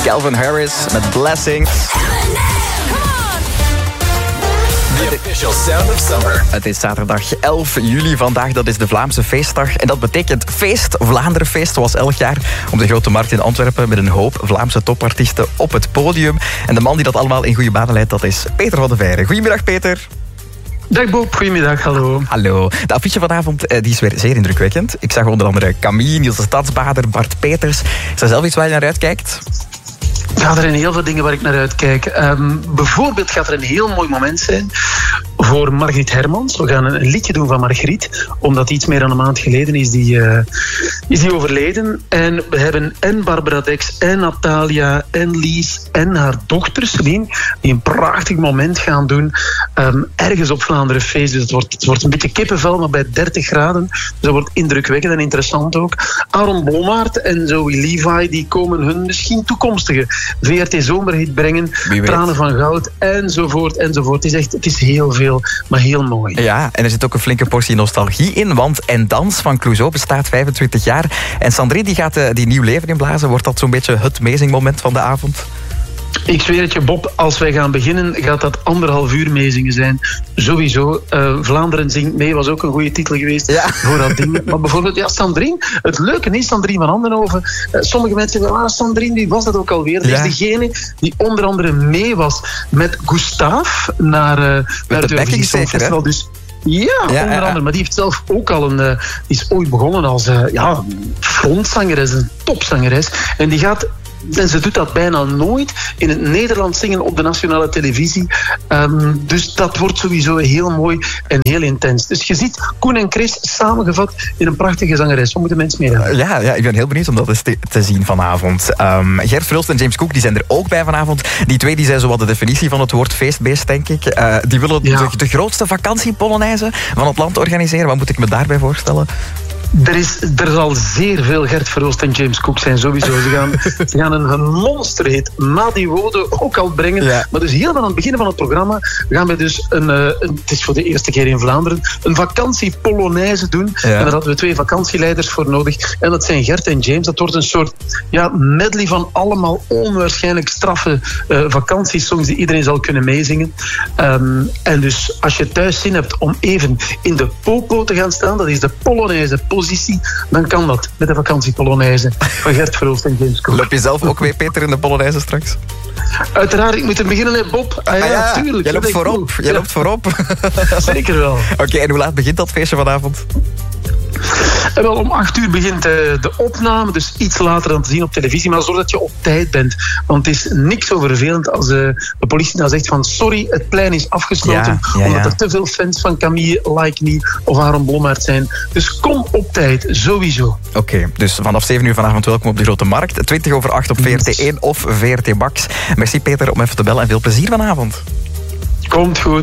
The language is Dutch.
Calvin Harris met Blessing. The official sound of summer. Het is zaterdag 11 juli vandaag, dat is de Vlaamse feestdag. En dat betekent feest, Vlaanderenfeest, zoals elk jaar, op de Grote Markt in Antwerpen met een hoop Vlaamse topartiesten op het podium. En de man die dat allemaal in goede banen leidt, dat is Peter van de Veire. Goedemiddag, Peter. Dag Bob, goedemiddag, hallo. Hallo. De affiche vanavond die is weer zeer indrukwekkend. Ik zag onder andere Camille, Niels de Stadsbader, Bart Peters. Is er zelf iets waar je naar uitkijkt? Ja, er zijn heel veel dingen waar ik naar uitkijk. Bijvoorbeeld gaat er een heel mooi moment zijn voor Margriet Hermans. We gaan een liedje doen van Margriet, omdat iets meer dan een maand geleden is die overleden. En we hebben en Barbara Dex en Natalia en Lies en haar dochter Celine, die een prachtig moment gaan doen ergens op Vlaanderenfeest. Dus het wordt een beetje kippenvel, maar bij 30 graden. Dus dat wordt indrukwekkend en interessant ook. Aaron Blommaert en Zoe Levi, die komen hun misschien toekomstige VRT Zomerhit brengen. Tranen van goud, enzovoort, enzovoort. Het is heel veel, maar heel mooi. Ja, en er zit ook een flinke portie nostalgie in, want En Dans van Clouseau bestaat 25 jaar. En Sandrine die gaat die nieuw leven inblazen. Wordt dat zo'n beetje het mezingmoment van de avond? Ik zweer het je, Bob, als wij gaan beginnen, gaat dat 1,5 uur meezingen zijn. Sowieso. Vlaanderen zingt mee was ook een goede titel geweest voor dat ding. Maar bijvoorbeeld, Sandrine. Het leuke is, Sandrine van Andenhoven. Sommige mensen zeggen, Sandrine, wie was dat ook alweer? Dat is degene die onder andere mee was met Gustave naar het Eurovisie Songfestival. Dus ja, onder andere. Maar die heeft zelf ook al die is ooit begonnen als frontzangeres, een topzangeres. En die gaat... En ze doet dat bijna nooit in het Nederlands zingen op de nationale televisie. Dus dat wordt sowieso heel mooi en heel intens. Dus je ziet Koen en Chris samengevat in een prachtige zangeres. Zo moeten mensen mee hebben. Ja, ik ben heel benieuwd om dat eens te zien vanavond. Gert Verhulst en James Cook die zijn er ook bij vanavond. Die twee die zijn zo wat de definitie van het woord feestbeest, denk ik. Die willen de grootste vakantiepolonaise van het land organiseren. Wat moet ik me daarbij voorstellen? Er zal zeer veel Gert Verhulst en James Cook zijn, sowieso. Ze gaan een monsterhit, Madi Wode, ook al brengen. Ja. Maar dus helemaal aan het begin van het programma gaan we dus het is voor de eerste keer in Vlaanderen, een vakantiepolonaise doen. Ja. En daar hadden we 2 vakantieleiders voor nodig. En dat zijn Gert en James. Dat wordt een soort medley van allemaal onwaarschijnlijk straffe vakantiesongs die iedereen zal kunnen meezingen. En dus als je thuis zin hebt om even in de popo te gaan staan, dat is de Polonaise positie, dan kan dat met de vakantiepolonaise van Gert Verhulst en James Cook. Loop je zelf ook mee, Peter, in de Polonaise straks? Uiteraard, ik moet er beginnen, hè, Bob. Tuurlijk. Jij loopt voorop. Jij loopt voorop. Zeker wel. Oké, en hoe laat begint dat feestje vanavond? En wel, om 8 uur begint de opname, dus iets later dan te zien op televisie, maar zorg dat je op tijd bent. Want het is niks zo vervelend als de politie dan zegt van sorry, het plein is afgesloten, omdat er te veel fans van Camille, Like Me of Aaron Blommaert zijn. Dus kom op tijd, sowieso. Oké, dus vanaf 7 uur vanavond welkom op de Grote Markt. 7:20 op VRT1 of VRT Max. Merci Peter om even te bellen en veel plezier vanavond. Komt goed.